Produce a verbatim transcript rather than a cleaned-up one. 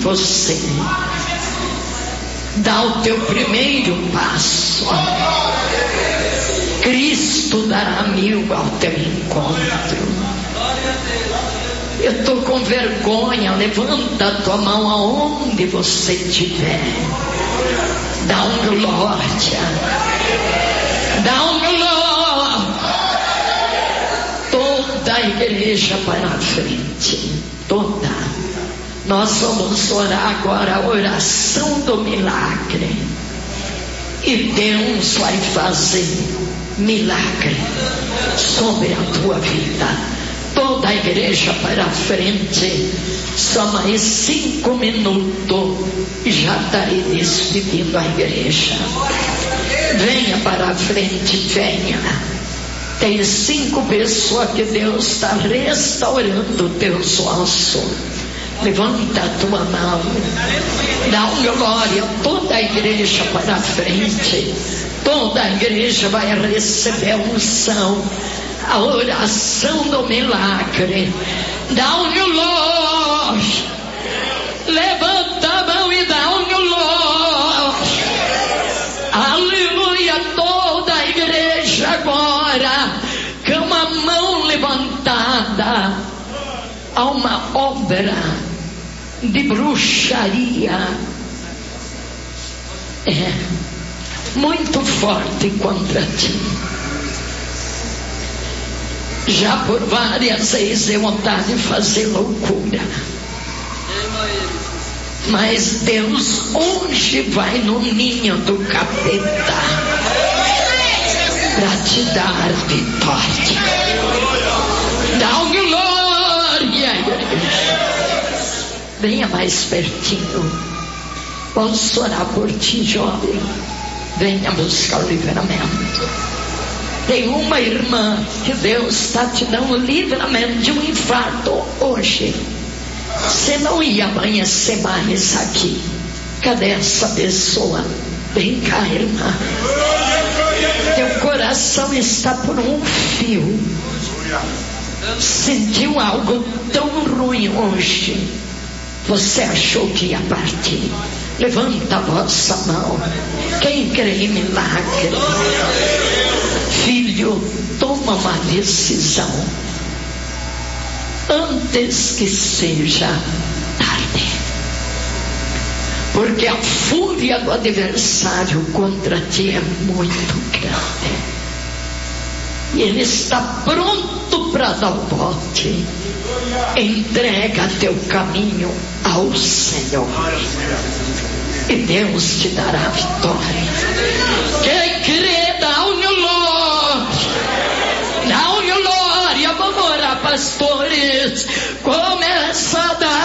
você. Dá o teu primeiro passo. Cristo dará mil ao teu encontro. Eu estou com vergonha. Levanta a tua mão aonde você estiver. Dá um glória. Dá um glória. Toda a igreja para a frente. Toda. Nós vamos orar agora a oração do milagre. E Deus vai fazer milagre sobre a tua vida. Toda a igreja para a frente. Só mais cinco minutos e já estarei despedindo a igreja. Venha para a frente, venha. Tem cinco pessoas que Deus está restaurando o teu ossos. Levanta a tua mão. Dá um glória. Toda a igreja para a frente. Toda a igreja vai receber a unção. A oração do milagre. Dá um glória. Levanta a mão e dá um glória. Aleluia. Toda a igreja agora com uma mão levantada. Há uma obra de bruxaria é muito forte contra ti. Já por várias vezes eu vontade de fazer loucura, mas Deus hoje vai no ninho do capeta para te dar a vitória. Dá um glória, igreja. Venha mais pertinho. Posso orar por ti, jovem? Venha buscar o livramento. Tem uma irmã que Deus está te dando o livramento de um infarto hoje. Você não ia amanhecer mais aqui. Cadê essa pessoa? Vem cá, irmã. Teu coração está por um fio. Sentiu algo tão ruim hoje. Você achou que ia partir. Levanta a vossa mão. Quem crê em milagre? Filho, toma uma decisão antes que seja tarde, porque a fúria do adversário contra ti é muito grande e ele está pronto para dar o bote. Entrega teu caminho ao Senhor e Deus te dará a vitória. Quem crê, dá um glória. Dá um glória. Vamos orar, pastores. Começa a dar